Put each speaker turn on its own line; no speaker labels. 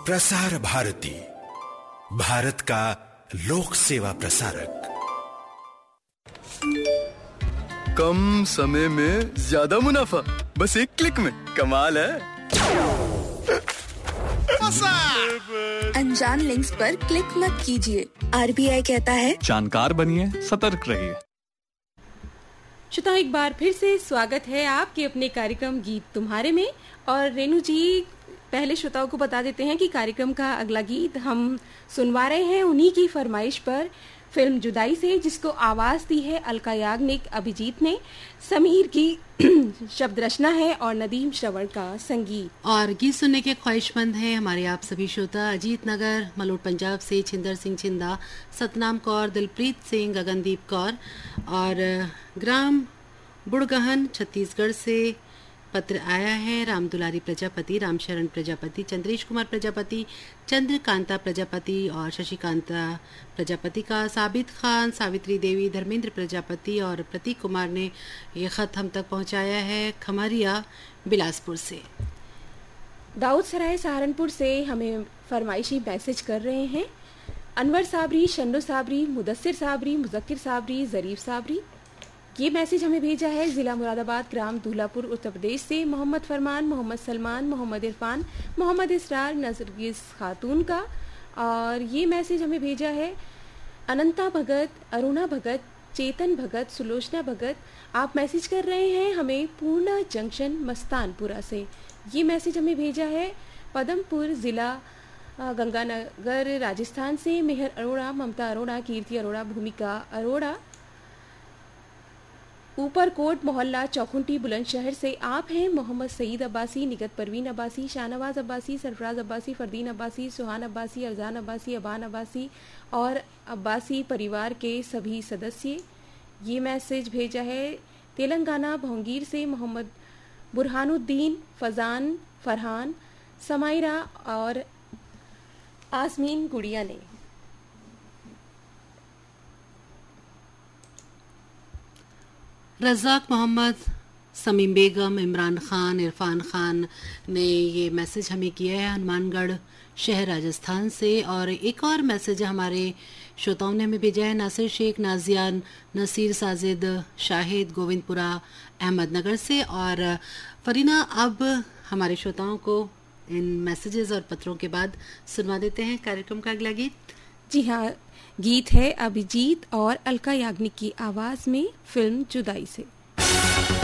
प्रसार भारती, भारत का लोक सेवा प्रसारक।
कम समय में ज्यादा मुनाफा, बस एक क्लिक में। कमाल है।
अनजान लिंक्स पर क्लिक मत कीजिए। आरबीआई कहता है
जानकार बनिए, सतर्क रहिए।
श्रोताओं, एक बार फिर से स्वागत है आपके अपने कार्यक्रम गीत तुम्हारे में। और रेणु जी, पहले श्रोताओं को बता देते हैं कि कार्यक्रम का अगला गीत हम सुनवा रहे हैं उन्हीं की फरमाइश पर, फिल्म जुदाई से, जिसको आवाज दी है अलका याग्निक, अभिजीत ने। समीर की शब्द रचना है और नदीम श्रवण का संगीत।
और गीत सुनने के ख्वाहिशमंद हैं हमारे आप सभी श्रोता। अजीत नगर मलोट पंजाब से छिंदर सिंह छिंदा, सतनाम कौर, दिलप्रीत सिंह, गगनदीप कौर, और ग्राम बुड़गहन छत्तीसगढ़ से पत्र आया है। राम दुलारी प्रजापति, रामशरण प्रजापति, चंद्रेश कुमार प्रजापति, चंद्रकांता प्रजापति और शशिकांता प्रजापति का, साबित खान, सावित्री देवी, धर्मेंद्र प्रजापति और प्रतीक कुमार ने ये खत हम तक पहुंचाया है खमरिया बिलासपुर से।
दाऊद सराय सहारनपुर से हमें फरमाइशी मैसेज कर रहे हैं अनवर साबरी, शन्नो साबरी, मुदस्सिर साबरी, मुजक्किर साबरी, जरीफ साबरी। ये मैसेज हमें भेजा है जिला मुरादाबाद, ग्राम दूल्हापुर, उत्तर प्रदेश से मोहम्मद फरमान, मोहम्मद सलमान, मोहम्मद इरफान, मोहम्मद इसरार, नजरगीज खातून का। और ये मैसेज हमें भेजा है अनंता भगत, अरुणा भगत, चेतन भगत, सुलोचना भगत। आप मैसेज कर रहे हैं हमें पूर्णा जंक्शन मस्तानपुरा से। ये मैसेज हमें भेजा है पदमपुर जिला गंगानगर राजस्थान से मेहर अरोड़ा, ममता अरोड़ा, कीर्ति अरोड़ा, भूमिका अरोड़ा, ऊपरकोट मोहल्ला चौखुंटी बुलंदशहर से। आप हैं मोहम्मद सईद अब्बासी, निगत परवीन अब्बासी, शाहनवाज अब्बासी, सरफराज अब्बासी, फरदीन अब्बासी, सुहान अब्बासी, अरजान अब्बासी, अबान अब्बासी और अब्बासी परिवार के सभी सदस्य। ये मैसेज भेजा है तेलंगाना भोंगीर से मोहम्मद बुरहानुद्दीन, फजान, फरहान, समाइरा और आसमीन गुड़िया ने।
रज़ाक मोहम्मद, समीम बेगम, इमरान खान, इरफान खान ने ये मैसेज हमें किया है हनुमानगढ़ शहर राजस्थान से। और एक और मैसेज हमारे श्रोताओं ने हमें भेजा है नासिर शेख, नाजियान, नसीर साजिद, शाहिद, गोविंदपुरा, अहमदनगर से। और फरीना, अब हमारे श्रोताओं को इन मैसेजेस और पत्रों के बाद सुनवा देते हैं कार्यक्रम का अगला गीत।
जी हाँ, गीत है अभिजीत और अलका याग्निक की आवाज में, फिल्म जुदाई से।